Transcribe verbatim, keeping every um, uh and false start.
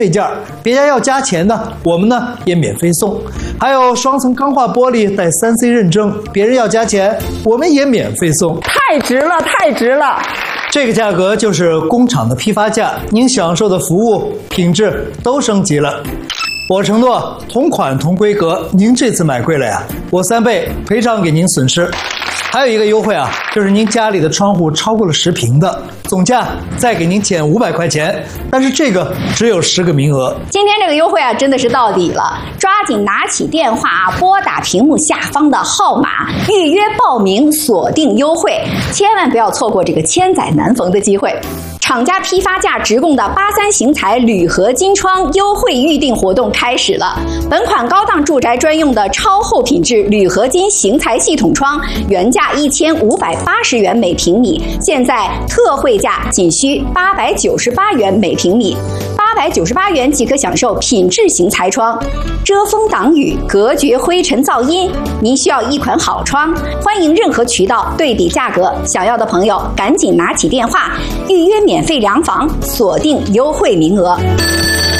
配件，别家要加钱的，我们呢也免费送。还有双层钢化玻璃带 三 C 认证，别人要加钱，我们也免费送。 太值了，太值了！ 这个价格就是工厂的批发价，您享受的服务品质都升级了。我承诺，同款同规格，您这次买贵了呀，我三倍赔偿给您损失。还有一个优惠啊，就是您家里的窗户超过了十平的，总价再给您减五百块钱，但是这个只有十个名额。 今天这个优惠啊，真的是到底了，抓紧拿起电话啊，拨打屏幕下方的号码，预约报名，锁定优惠，千万不要错过这个千载难逢的机会。厂家批发价直供的八三型材铝合金窗优惠预定活动开始了。本款高档住宅专用的超厚品质铝合金型材系统窗，原价一千五百八十元每平米，现在特惠价仅需八百九十八元每平米。八百九十八元即可享受品质型材窗，遮风挡雨，隔绝灰尘噪音。您需要一款好窗，欢迎任何渠道对比价格，想要的朋友赶紧拿起电话预约免费量房，锁定优惠名额。